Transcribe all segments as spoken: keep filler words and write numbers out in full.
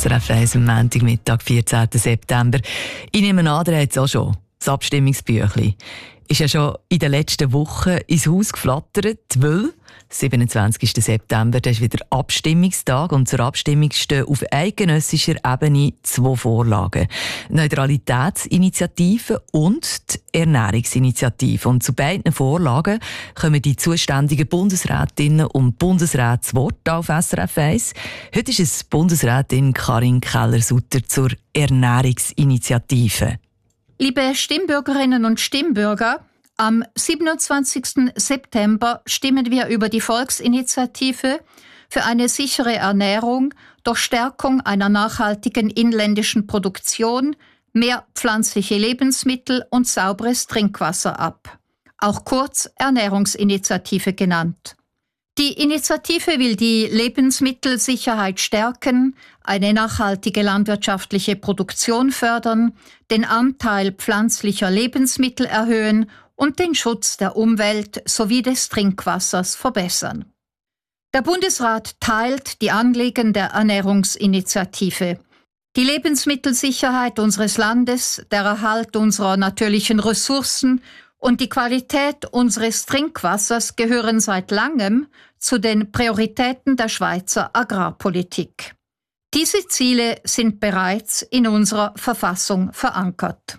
S R F eins am Montagmittag, vierzehnten September. Ich nehme an, ihr habt es auch schon. Das Abstimmungsbüchlein ist ja schon in den letzten Wochen ins Haus geflattert, weil siebenundzwanzigsten September, das ist wieder Abstimmungstag und zur Abstimmung stehen auf eidgenössischer Ebene zwei Vorlagen. Die Neutralitätsinitiative und die Ernährungsinitiative. Und zu beiden Vorlagen kommen die zuständigen Bundesrätinnen und Bundesräte zu Wort auf S R F eins. Heute ist es Bundesrätin Karin Keller-Sutter zur Ernährungsinitiative. Liebe Stimmbürgerinnen und Stimmbürger, am siebenundzwanzigsten September stimmen wir über die Volksinitiative für eine sichere Ernährung durch Stärkung einer nachhaltigen inländischen Produktion, mehr pflanzliche Lebensmittel und sauberes Trinkwasser ab, auch kurz Ernährungsinitiative genannt. Die Initiative will die Lebensmittelsicherheit stärken, eine nachhaltige landwirtschaftliche Produktion fördern, den Anteil pflanzlicher Lebensmittel erhöhen und den Schutz der Umwelt sowie des Trinkwassers verbessern. Der Bundesrat teilt die Anliegen der Ernährungsinitiative. Die Lebensmittelsicherheit unseres Landes, der Erhalt unserer natürlichen Ressourcen und die Qualität unseres Trinkwassers gehören seit langem zu den Prioritäten der Schweizer Agrarpolitik. Diese Ziele sind bereits in unserer Verfassung verankert.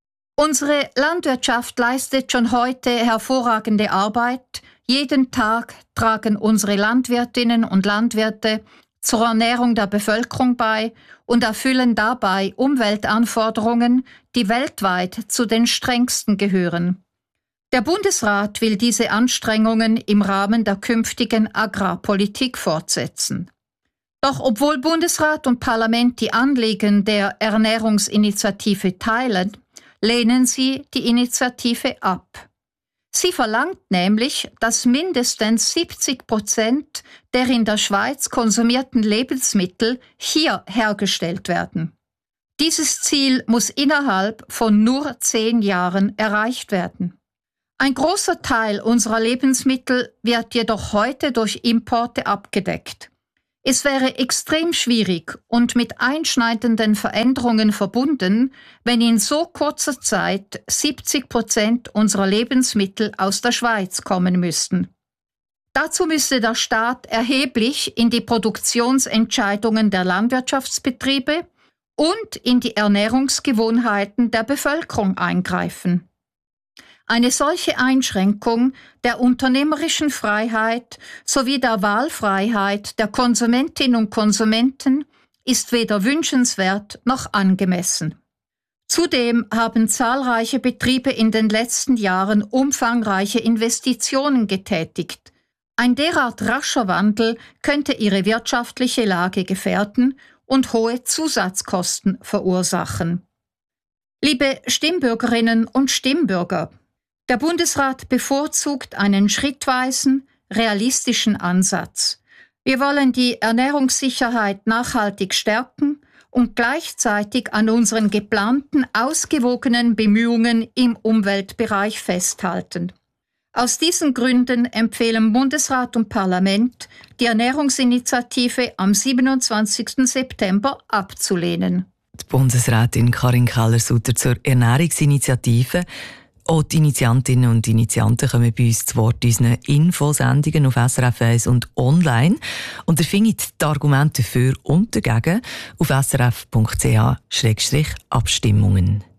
Unsere Landwirtschaft leistet schon heute hervorragende Arbeit. Jeden Tag tragen unsere Landwirtinnen und Landwirte zur Ernährung der Bevölkerung bei und erfüllen dabei Umweltanforderungen, die weltweit zu den strengsten gehören. Der Bundesrat will diese Anstrengungen im Rahmen der künftigen Agrarpolitik fortsetzen. Doch obwohl Bundesrat und Parlament die Anliegen der Ernährungsinitiative teilen, lehnen sie die Initiative ab. Sie verlangt nämlich, dass mindestens siebzig Prozent der in der Schweiz konsumierten Lebensmittel hier hergestellt werden. Dieses Ziel muss innerhalb von nur zehn Jahren erreicht werden. Ein großer Teil unserer Lebensmittel wird jedoch heute durch Importe abgedeckt. Es wäre extrem schwierig und mit einschneidenden Veränderungen verbunden, wenn in so kurzer Zeit siebzig Prozent unserer Lebensmittel aus der Schweiz kommen müssten. Dazu müsste der Staat erheblich in die Produktionsentscheidungen der Landwirtschaftsbetriebe und in die Ernährungsgewohnheiten der Bevölkerung eingreifen. Eine solche Einschränkung der unternehmerischen Freiheit sowie der Wahlfreiheit der Konsumentinnen und Konsumenten ist weder wünschenswert noch angemessen. Zudem haben zahlreiche Betriebe in den letzten Jahren umfangreiche Investitionen getätigt. Ein derart rascher Wandel könnte ihre wirtschaftliche Lage gefährden und hohe Zusatzkosten verursachen. Liebe Stimmbürgerinnen und Stimmbürger, der Bundesrat bevorzugt einen schrittweisen, realistischen Ansatz. Wir wollen die Ernährungssicherheit nachhaltig stärken und gleichzeitig an unseren geplanten, ausgewogenen Bemühungen im Umweltbereich festhalten. Aus diesen Gründen empfehlen Bundesrat und Parlament, die Ernährungsinitiative am siebenundzwanzigsten September abzulehnen. Die Bundesrätin Karin Keller-Sutter zur Ernährungsinitiative. Auch die Initiantinnen und Initianten kommen bei uns zu Wort in unseren Infosendungen auf S R F eins und online. Und ihr findet die Argumente dafür und dagegen auf s r f punkt c h Abstimmungen.